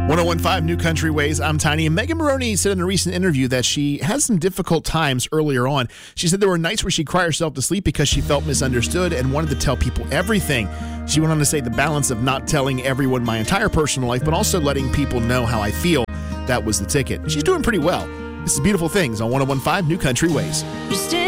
1015 New Country Ways. I'm Tiny. And Megan Moroney said in a recent interview that she had some difficult times earlier on. She said there were nights where she cried herself to sleep because she felt misunderstood and wanted to tell people everything. She went on to say the balance of not telling everyone my entire personal life, but also letting people know how I feel. That was the ticket. She's doing pretty well. This is Beautiful Things on 1015 New Country Ways.